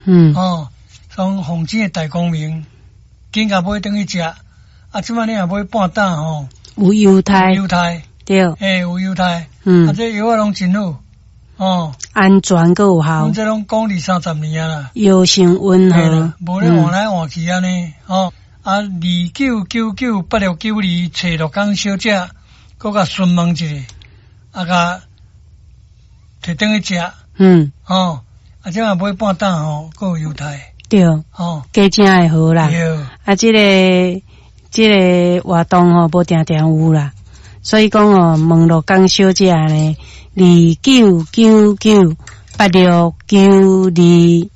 从奉钱的大光明，紧甲买等去食。即摆你若买半担有犹太，对， 有犹太，这药拢真好， 安全够有效。 这拢讲20-30年啦， 药性温和， 无咧换来换去安尼29998692找鹿港小姐，搁甲询问一下，甲摕等去食，即摆买半担搁有犹太， 对，价钱会好啦，对，这个活动无定定有啦，所以讲问鹿港小姐呢，29998692。